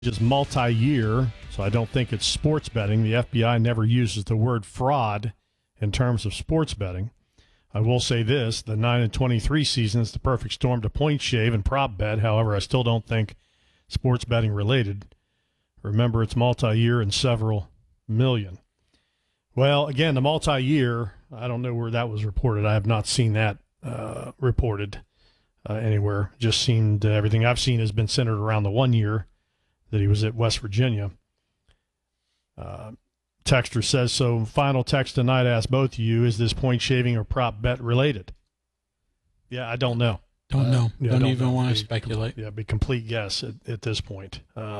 is multi-year, so I don't think it's sports betting. The FBI never uses the word fraud in terms of sports betting. I will say this, the 9-23 season is the perfect storm to point shave and prop bet. However, I still don't think sports betting related. Remember, it's multi-year and several million. Well, again, the multi-year, I don't know where that was reported. I have not seen that reported anywhere. Just seemed everything I've seen has been centered around the 1 year that he was at West Virginia. Texter says, so final text tonight, ask both of you, is this point shaving or prop bet related? Yeah, I don't know. Don't know. Yeah, don't even want to speculate. Be complete guess at this point.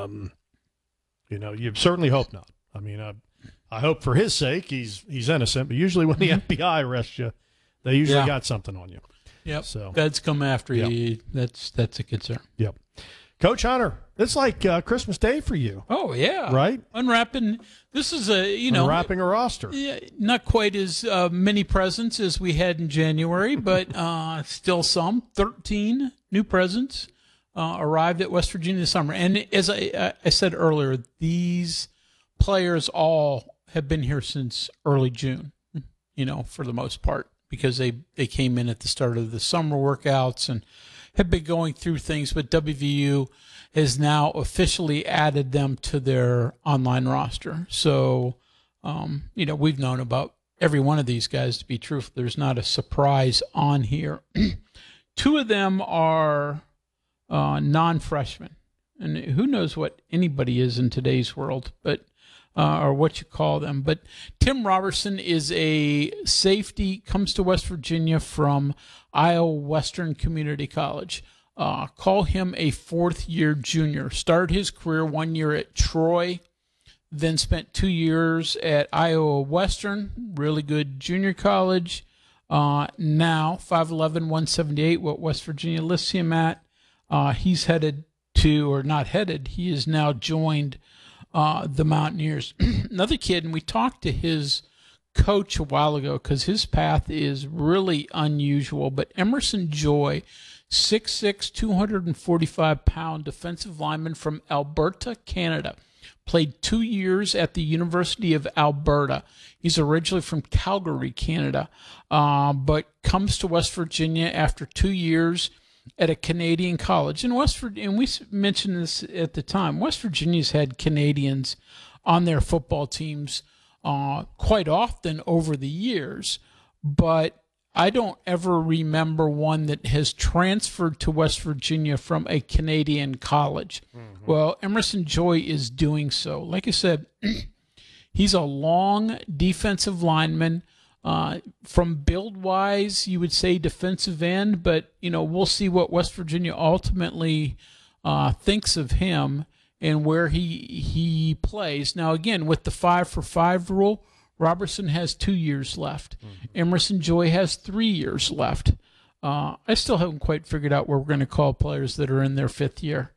You certainly hope not. I mean, I hope for his sake he's innocent, but usually when the FBI arrests you, they usually got something on you. Yep. So feds come after you. That's a concern. Yep. Coach Hunter, it's like Christmas Day for you. Oh yeah, right. Unwrapping. This is unwrapping a roster. Yeah, not quite as many presents as we had in January, but still some. 13 new presents arrived at West Virginia this summer, and as I said earlier, these players all have been here since early June. For the most part, because they came in at the start of the summer workouts and have been going through things, but WVU has now officially added them to their online roster. So, we've known about every one of these guys, to be truthful. There's not a surprise on here. Two of them are non-freshmen. And who knows what anybody is in today's world, but or what you call them. But Tim Robertson is a safety, comes to West Virginia from Iowa Western Community College. Call him a fourth-year junior. Started his career 1 year at Troy, then spent 2 years at Iowa Western, really good junior college. Now 5'11", 178, what West Virginia lists him at. He's headed to, or not headed, he is now joined the Mountaineers. Another kid, and we talked to his coach a while ago because his path is really unusual, but Emerson Joy, 6'6", 245-pound defensive lineman from Alberta, Canada. Played 2 years at the University of Alberta. He's originally from Calgary, Canada, but comes to West Virginia after 2 years at a Canadian college. And we mentioned this at the time, West Virginia's had Canadians on their football teams quite often over the years, but I don't ever remember one that has transferred to West Virginia from a Canadian college. Mm-hmm. Well, Emerson Joy is doing so. Like I said, he's a long defensive lineman. From build-wise, you would say defensive end, but, we'll see what West Virginia ultimately thinks of him and where he plays. Now, again, with the 5-for-5 rule, Robertson has 2 years left. Mm-hmm. Emerson Joy has 3 years left. I still haven't quite figured out where we're going to call players that are in their fifth year.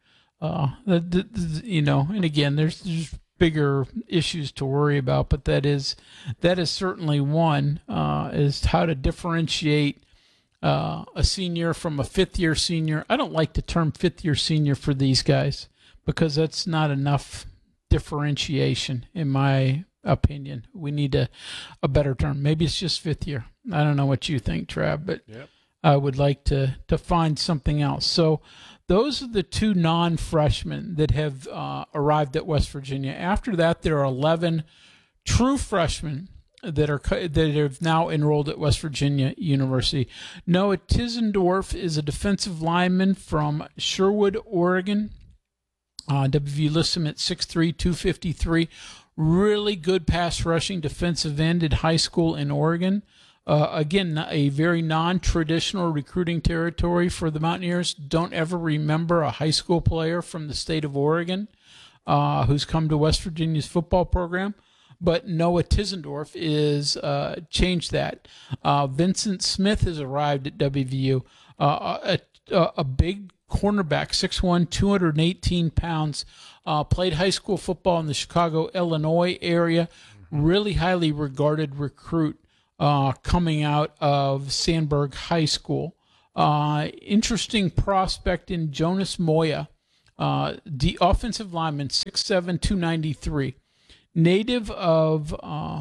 And again, there's bigger issues to worry about, but that is certainly one, is how to differentiate a senior from a fifth-year senior. I don't like the term fifth-year senior for these guys because that's not enough differentiation, in my opinion. We need a better term. Maybe it's just fifth year. I don't know what you think, Trav, but yep. I would like to find something else. So those are the two non-freshmen that have arrived at West Virginia. After that, there are 11 true freshmen that have now enrolled at West Virginia University. Noah Tisendorf is a defensive lineman from Sherwood, Oregon. WVU lists him at 6'3", 253. Really good pass rushing defensive end at high school in Oregon. Again, a very non-traditional recruiting territory for the Mountaineers. Don't ever remember a high school player from the state of Oregon who's come to West Virginia's football program. But Noah Tisendorf is changed that. Vincent Smith has arrived at WVU, a big cornerback, 6'1", 218 pounds, played high school football in the Chicago, Illinois area, really highly regarded recruit coming out of Sandburg High School. Interesting prospect in Jonas Moya, The offensive lineman, 6'7", 293, native of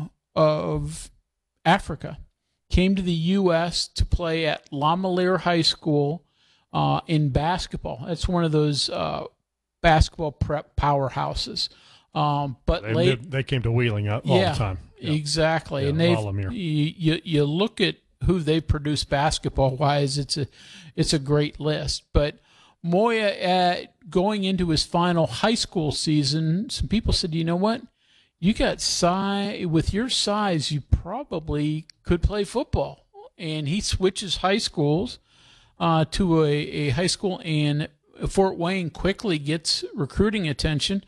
Africa, came to the U.S. to play at La Malire High School in basketball. That's one of those basketball prep powerhouses. But they came to Wheeling all the time. Yeah, exactly. Yeah, and you look at who they produce basketball wise. It's a great list. But Moya, going into his final high school season, some people said, you know what? You got size. With your size, you probably could play football. And he switches high schools to a high school in Fort Wayne, quickly gets recruiting attention.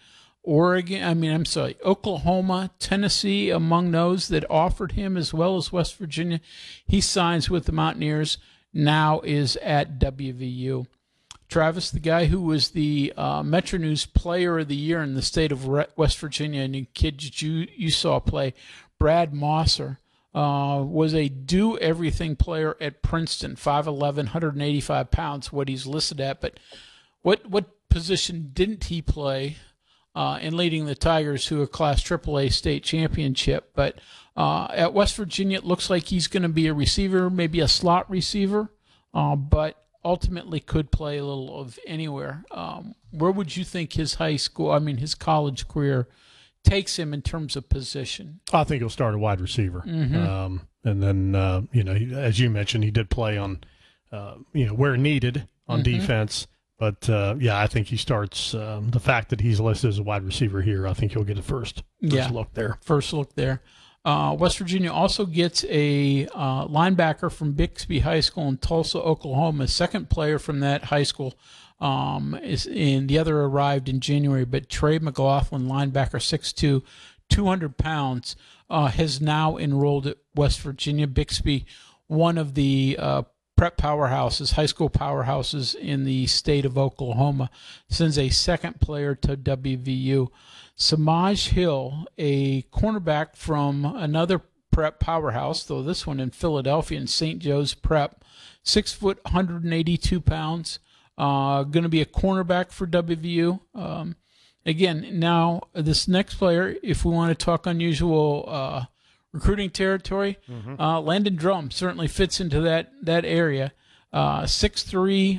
Oklahoma, Tennessee, among those that offered him, as well as West Virginia. He signs with the Mountaineers, now is at WVU. Travis, the guy who was the Metro News Player of the Year in the state of West Virginia, and the kid that you saw play, Brad Mosser, was a do-everything player at Princeton, 5'11", 185 pounds, what he's listed at. But what position didn't he play in leading the Tigers to a Class AAA state championship? But at West Virginia, it looks like he's going to be a receiver, maybe a slot receiver, but ultimately could play a little of anywhere. Where would you think his his college career takes him in terms of position? I think he'll start a wide receiver. Mm-hmm. And then, as you mentioned, he did play on, where needed on Mm-hmm. defense. But, I think he starts the fact that he's listed as a wide receiver here. I think he'll get a first look there. First look there. West Virginia also gets a linebacker from Bixby High School in Tulsa, Oklahoma. Second player from that high school the other arrived in January. But Trey McLaughlin, linebacker, 6'2", 200 pounds, has now enrolled at West Virginia. Bixby, one of the prep powerhouses, high school powerhouses in the state of Oklahoma, sends a second player to WVU. Samaj Hill, a cornerback from another prep powerhouse, though this one in Philadelphia in St. Joe's Prep, 6 foot, 182 pounds, going to be a cornerback for WVU. Again, now this next player, if we want to talk unusual recruiting territory, Landon Drum certainly fits into that area. 6'3",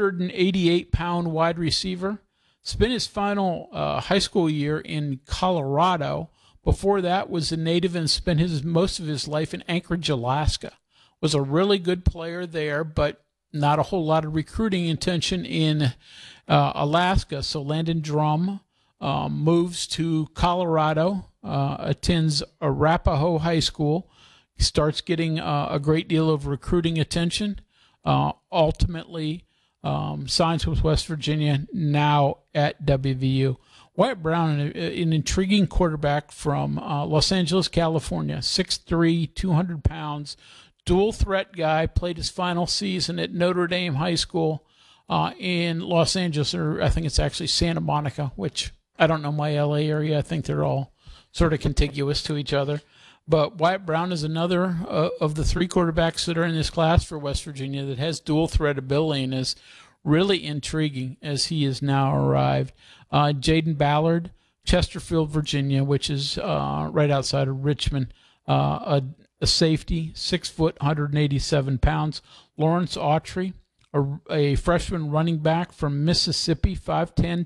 188-pound wide receiver. Spent his final high school year in Colorado. Before that, was a native and spent most of his life in Anchorage, Alaska. Was a really good player there, but not a whole lot of recruiting intention in Alaska. So Landon Drum moves to Colorado, attends Arapahoe High School, starts getting a great deal of recruiting attention, ultimately signs with West Virginia, now at WVU. Wyatt Brown, an intriguing quarterback from Los Angeles, California, 6'3", 200 pounds, dual threat guy, played his final season at Notre Dame High School in Los Angeles, or I think it's actually Santa Monica, which I don't know my LA area. I think they're all sort of contiguous to each other. But Wyatt Brown is another of the three quarterbacks that are in this class for West Virginia that has dual threat ability and is really intriguing as he has now arrived. Jaden Ballard, Chesterfield, Virginia, which is right outside of Richmond, a safety, 6 foot, 187 pounds. Lawrence Autry, a freshman running back from Mississippi, 5'10",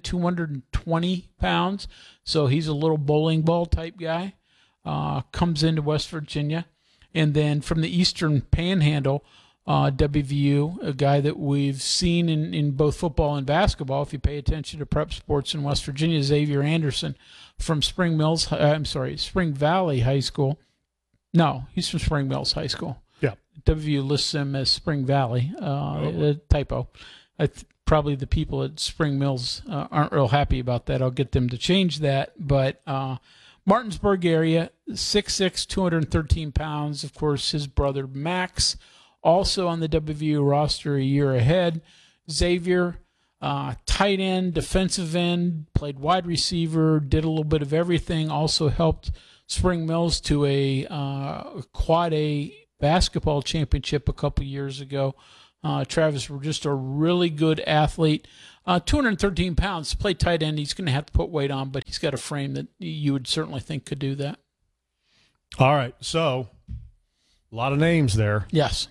220 pounds. So he's a little bowling ball type guy. Comes into West Virginia. And then from the Eastern Panhandle, WVU, a guy that we've seen in both football and basketball, if you pay attention to prep sports in West Virginia, Xavier Anderson from Spring Valley High School. No, he's from Spring Mills High School. Yeah. WVU lists him as Spring Valley. Typo. Probably the people at Spring Mills aren't real happy about that. I'll get them to change that. But Martinsburg area, 6'6", 213 pounds. Of course, his brother Max, also on the WVU roster a year ahead. Xavier, tight end, defensive end, played wide receiver, did a little bit of everything, also helped Spring Mills to a Quad A basketball championship a couple years ago. Travis, we're just a really good athlete. 213 pounds to play tight end. He's going to have to put weight on, but he's got a frame that you would certainly think could do that. All right, so a lot of names there. Yes.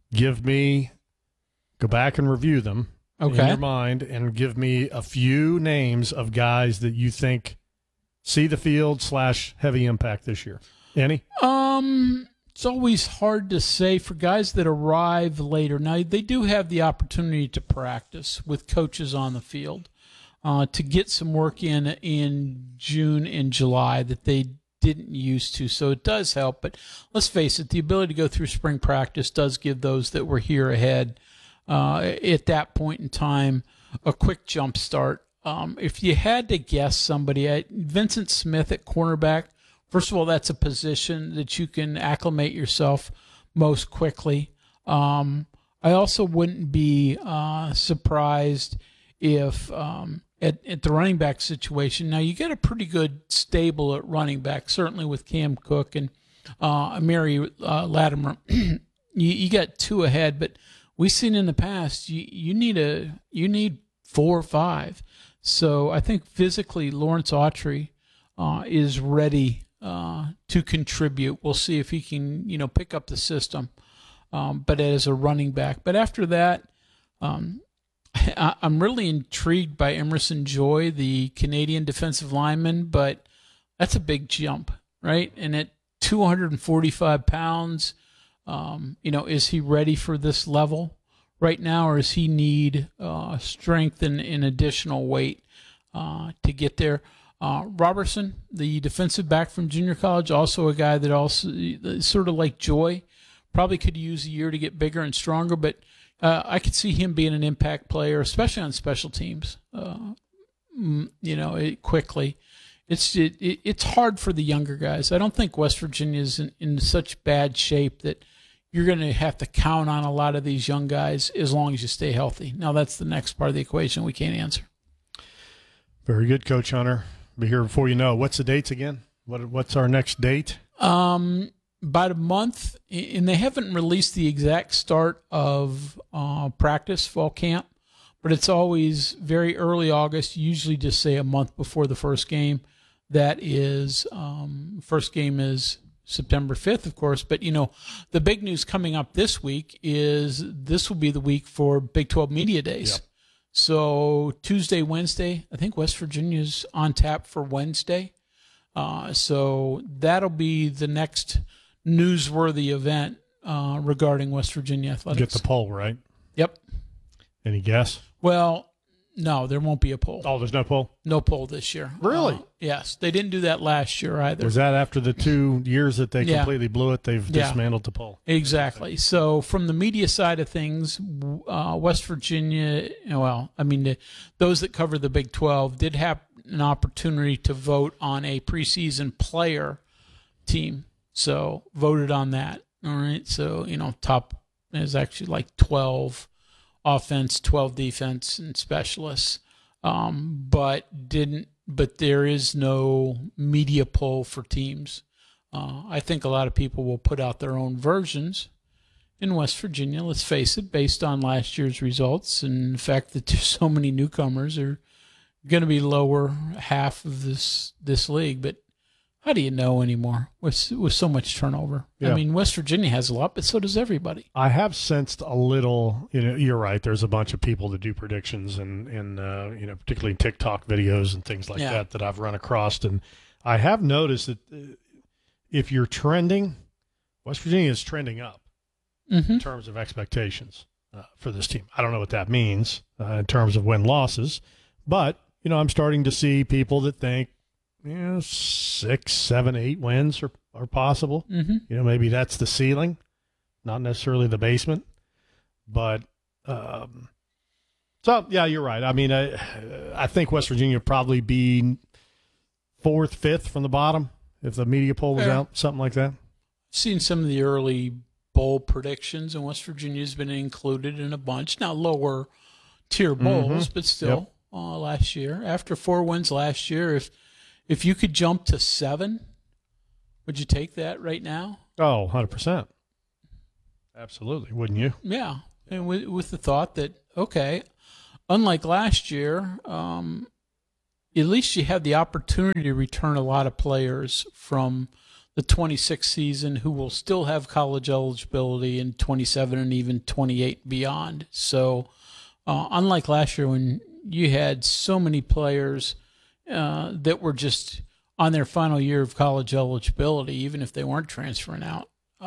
Go back and review them in your mind and give me a few names of guys that you think see the field / heavy impact this year. Any? It's always hard to say for guys that arrive later. Now, they do have the opportunity to practice with coaches on the field, to get some work in June and July that they didn't used to. So it does help. But let's face it, the ability to go through spring practice does give those that were here ahead at that point in time a quick jump start. If you had to guess somebody, Vincent Smith at cornerback, first of all, that's a position that you can acclimate yourself most quickly. I also wouldn't be surprised if at the running back situation, now you get a pretty good stable at running back, certainly with Cam Cook and Amari Latimer. you got two ahead, but we've seen in the past you need 4 or 5. So I think physically Lawrence Autry is ready to contribute. We'll see if he can, pick up the system, but as a running back. But after that, I'm really intrigued by Emerson Joy, the Canadian defensive lineman, but that's a big jump, right? And at 245 pounds, is he ready for this level right now, or does he need strength and additional weight to get there? Robertson, the defensive back from junior college, also a guy that also sort of like Joy, probably could use a year to get bigger and stronger, but I could see him being an impact player, especially on special teams, quickly. It's hard for the younger guys. I don't think West Virginia is in such bad shape that you're going to have to count on a lot of these young guys as long as you stay healthy. Now, that's the next part of the equation we can't answer. Very good, Coach Hunter. Be here before you know. What's the dates again? What's our next date? About a month, and they haven't released the exact start of practice, fall camp, but it's always very early August, usually just say a month before the first game. That is, first game is September 5th, of course, but, the big news coming up this week is this will be the week for Big 12 Media Days. Yep. So Tuesday, Wednesday, I think West Virginia's on tap for Wednesday. So that'll be the next newsworthy event regarding West Virginia athletics. Get the poll, right? Yep. Any guess? Well, no, there won't be a poll. Oh, there's no poll? No poll this year. Really? Yes. They didn't do that last year either. Was that after the 2 years that they completely blew it? They've dismantled the poll. Exactly. So from the media side of things, West Virginia, those that cover the Big 12 did have an opportunity to vote on a preseason player team. So voted on that. All right. So, top is actually like 12 offense, 12 defense, and specialists. But there is no media poll for teams. I think a lot of people will put out their own versions in West Virginia, let's face it, based on last year's results and the fact that there's so many newcomers are going to be lower half of this league. But how do you know anymore with so much turnover? Yeah. I mean, West Virginia has a lot, but so does everybody. I have sensed a little, you're right. There's a bunch of people that do predictions and particularly TikTok videos and things like that I've run across. And I have noticed that if you're trending, West Virginia is trending up in terms of expectations for this team. I don't know what that means in terms of win-losses, but, I'm starting to see people that think, 6, 7, 8 wins are possible. Mm-hmm. Maybe that's the ceiling, not necessarily the basement. But you're right. I mean, I think West Virginia would probably be 4th, 5th from the bottom if the media poll was out, something like that. Seen some of the early bowl predictions, and West Virginia's been included in a bunch. Now, lower tier bowls, but still last year. After 4 wins last year, if you could jump to 7, would you take that right now? Oh, 100%. Absolutely. Wouldn't you? Yeah. and with the thought that, okay, unlike last year, at least you have the opportunity to return a lot of players from the 26th season who will still have college eligibility in 27 and even 28 and beyond. So unlike last year when you had so many players that were just on their final year of college eligibility, even if they weren't transferring out,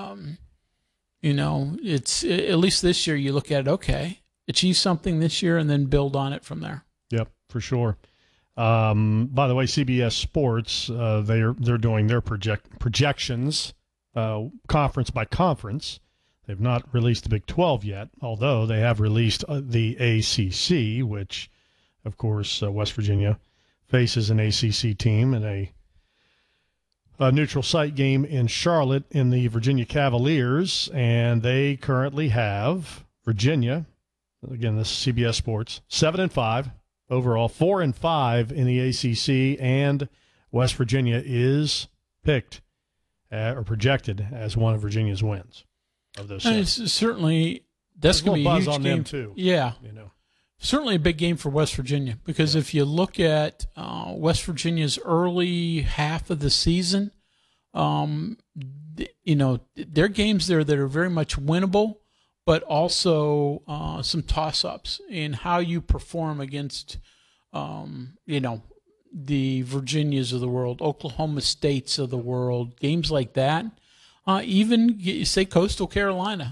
it's at least this year you look at it, okay, achieve something this year and then build on it from there. Yep, for sure. By the way, CBS Sports, they're doing their projections conference by conference. They've not released the Big 12 yet, although they have released the ACC, which, of course, West Virginia faces an ACC team in a neutral site game in Charlotte in the Virginia Cavaliers, and they currently have Virginia, again, this is CBS Sports, 7-5. Overall, 4-5 in the ACC, and West Virginia is picked or projected as one of Virginia's wins of those. And it's certainly that's going to be a huge on game them too. Yeah, certainly a big game for West Virginia because if you look at West Virginia's early half of the season, their games there that are very much winnable, but also some toss-ups in how you perform against, the Virginias of the world, Oklahoma States of the world, games like that. Even, say, Coastal Carolina.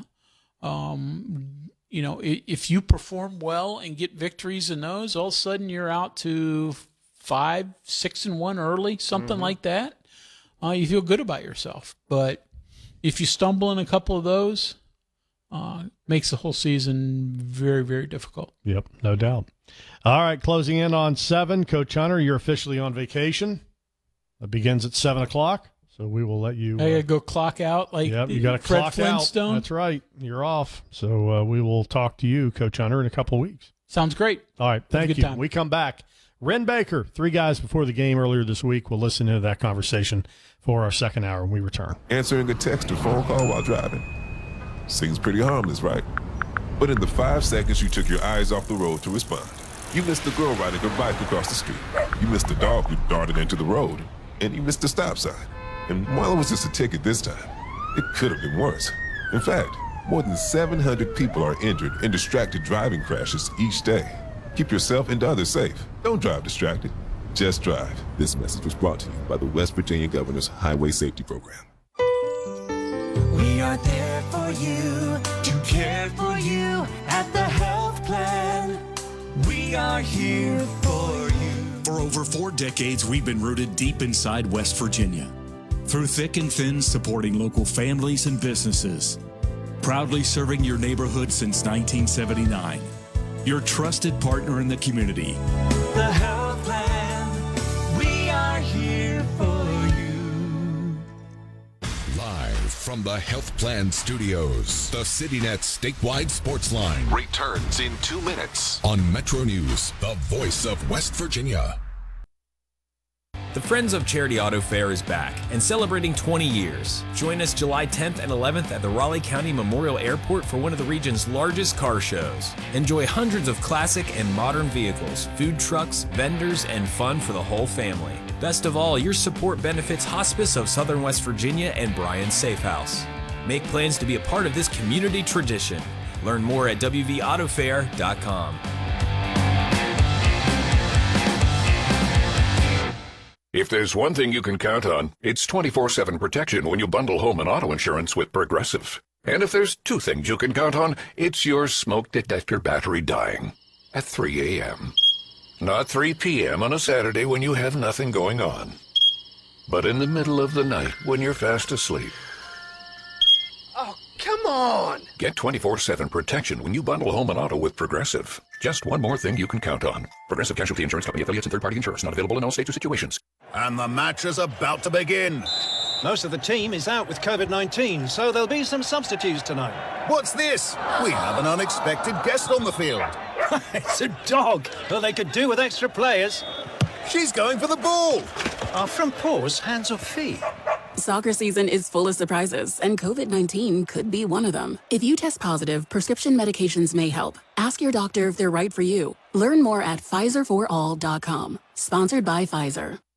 If you perform well and get victories in those, all of a sudden you're out to 5-6-1 early, something like that. You feel good about yourself. But if you stumble in a couple of those, makes the whole season very, very difficult. Yep, no doubt. All right, closing in on 7. Coach Hunter, you're officially on vacation. It begins at 7 o'clock, so we will let you. I got to go clock out like you got to Fred clock Flintstone. Out. That's right. You're off. So we will talk to you, Coach Hunter, in a couple of weeks. Sounds great. All right, thank you. Time. We come back. Ren Baker, 3 guys before the game earlier this week. We'll listen to that conversation for our second hour when we return. Answering a text or phone call while driving. Seems pretty harmless, right? But in the 5 seconds you took your eyes off the road to respond, you missed the girl riding her bike across the street. You missed the dog who darted into the road. And you missed the stop sign. And while it was just a ticket this time, it could have been worse. In fact, more than 700 people are injured in distracted driving crashes each day. Keep yourself and others safe. Don't drive distracted. Just drive. This message was brought to you by the West Virginia Governor's Highway Safety Program. We are there for you, to care for you at the health plan. We are here for you. For over 4 decades, we've been rooted deep inside West Virginia. Through thick and thin, supporting local families and businesses. Proudly serving your neighborhood since 1979. Your trusted partner in the community. The health plan, we are here for you. Live from the Health Plan Studios, the CityNet statewide sports line returns in 2 minutes on Metro News, the voice of West Virginia. The Friends of Charity Auto Fair is back and celebrating 20 years. Join us July 10th and 11th at the Raleigh County Memorial Airport for one of the region's largest car shows. Enjoy hundreds of classic and modern vehicles, food trucks, vendors, and fun for the whole family. Best of all, your support benefits Hospice of Southern West Virginia and Bryan Safe House. Make plans to be a part of this community tradition. Learn more at wvautofair.com. If there's one thing you can count on, it's 24/7 protection when you bundle home and auto insurance with Progressive. And if there's 2 things you can count on, it's your smoke detector battery dying at 3 a.m. Not 3 p.m. on a Saturday when you have nothing going on, but in the middle of the night when you're fast asleep. Oh, come on! Get 24/7 protection when you bundle home and auto with Progressive. Just one more thing you can count on. Progressive Casualty Insurance Company affiliates and third-party insurers. Not available in all states or situations. And the match is about to begin. Most of the team is out with COVID-19, so there'll be some substitutes tonight. What's this? We have an unexpected guest on the field. It's a dog. Well, they could do with extra players. She's going for the ball. Our front paws, hands or feet? Soccer season is full of surprises, and COVID-19 could be one of them. If you test positive, prescription medications may help. Ask your doctor if they're right for you. Learn more at PfizerForAll.com. Sponsored by Pfizer.